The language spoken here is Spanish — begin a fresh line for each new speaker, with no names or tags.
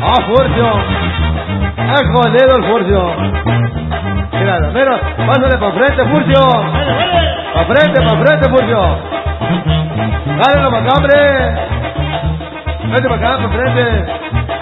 ¡Ah, Furcio! ¡Ah, jodido el Furcio! Mira, mira, pásale para frente, Furcio. Pa' frente, Furcio. Dale la macambre. Vete para acá, pa' frente.